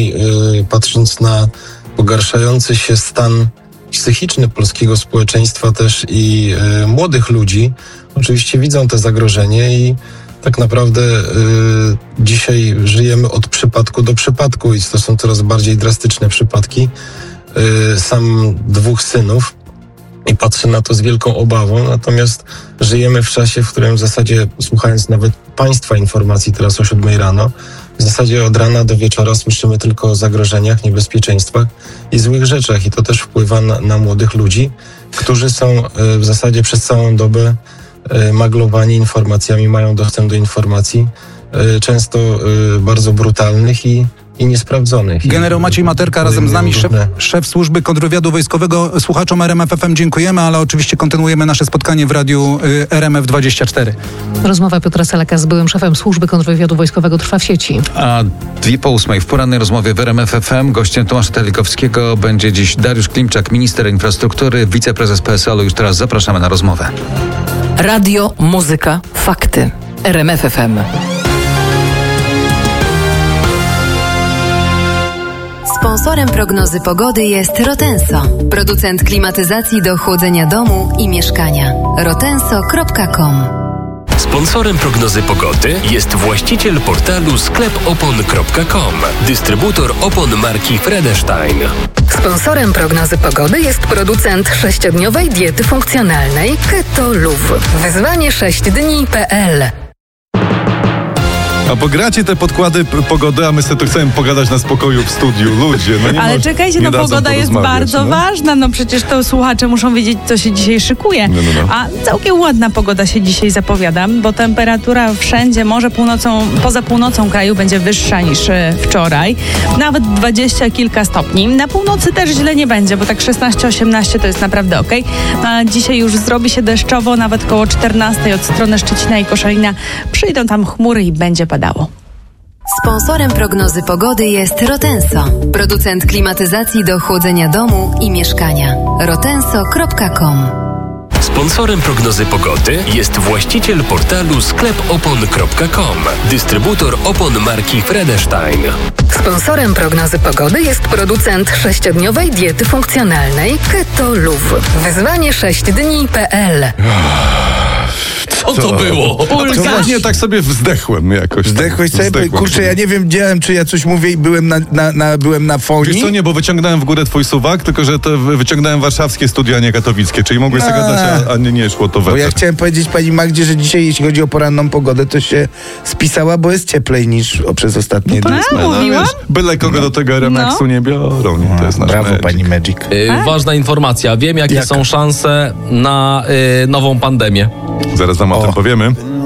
Patrząc na pogarszający się stan psychiczny polskiego społeczeństwa też i młodych ludzi, oczywiście widzą to zagrożenie i tak naprawdę dzisiaj żyjemy od przypadku do przypadku i to są coraz bardziej drastyczne przypadki. Sam 2 synów i patrzę na to z wielką obawą, natomiast żyjemy w czasie, w którym w zasadzie, słuchając nawet państwa informacji teraz o 7 rano, w zasadzie od rana do wieczora słyszymy tylko o zagrożeniach, niebezpieczeństwach i złych rzeczach i to też wpływa na młodych ludzi, którzy są w zasadzie przez całą dobę maglowani informacjami, mają dostęp do informacji, często bardzo brutalnych i niesprawdzonych. Generał Maciej Materka razem z nami, szef służby kontrwywiadu wojskowego. Słuchaczom RMF FM dziękujemy, ale oczywiście kontynuujemy nasze spotkanie w radiu RMF24. Rozmowa Piotra Selaka z byłym szefem służby kontrwywiadu wojskowego trwa w sieci. A 2:08 w porannej rozmowie w RMF FM gościem Tomasza Telikowskiego będzie dziś Dariusz Klimczak, minister infrastruktury, wiceprezes PSL-u. Już teraz zapraszamy na rozmowę. Radio, muzyka, fakty. RMF FM. Sponsorem prognozy pogody jest Rotenso, producent klimatyzacji do chłodzenia domu i mieszkania. rotenso.com. Sponsorem prognozy pogody jest właściciel portalu sklepopon.com, dystrybutor opon marki Fredestein. Sponsorem prognozy pogody jest producent 6-dniowej diety funkcjonalnej Keto Luv. Wyzwanie 6dni.pl. A pogracie te podkłady pogody, a my sobie tu chcemy pogadać na spokoju w studiu. Ludzie, no nie. Ale czekajcie, no pogoda jest bardzo ważna. No przecież to słuchacze muszą wiedzieć, co się dzisiaj szykuje. No. A całkiem ładna pogoda się dzisiaj zapowiada, bo temperatura wszędzie, może poza północą kraju będzie wyższa niż wczoraj. Nawet 20 kilka stopni. Na północy też źle nie będzie, bo tak 16-18 to jest naprawdę okej. A dzisiaj już zrobi się deszczowo, nawet koło 14 od strony Szczecina i Koszalina. Przyjdą tam chmury i będzie padało. Sponsorem prognozy pogody jest Rotenso, producent klimatyzacji do chłodzenia domu i mieszkania. rotenso.com. Sponsorem prognozy pogody jest właściciel portalu sklepopon.com, dystrybutor opon marki Fredestein. Sponsorem prognozy pogody jest producent 6-dniowej diety funkcjonalnej Keto Luv. Wyzwanie 6dni.pl. Co to było? Nie, tak sobie wzdechłem jakoś. Wzdechłeś sobie? Kurczę, ja nie wiem, czy ja coś mówię i byłem na fonii. Wiesz co, nie, bo wyciągnąłem w górę twój suwak, tylko że to wyciągnąłem warszawskie studia, a nie katowickie, czyli mogłeś sobie gadać, a nie szło to we. Bo ja chciałem powiedzieć pani Magdzie, że dzisiaj, jeśli chodzi o poranną pogodę, to się spisała, bo jest cieplej niż przez ostatnie dni. Mówiłam? Byle kogo do tego RMX-u nie biorą. Nie, to jest nasz brawo, magic. pani Magic. Ważna informacja. Wiem, jakie są szanse na nową pandemię. Zaraz wam o tym powiemy.